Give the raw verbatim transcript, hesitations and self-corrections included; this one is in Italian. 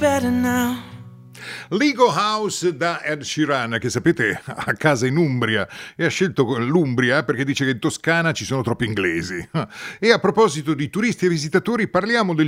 better now. Lego House da Ed Sheeran, che sapete ha casa in Umbria e ha scelto l'Umbria perché dice che in Toscana ci sono troppi inglesi. E a proposito di turisti e visitatori, parliamo del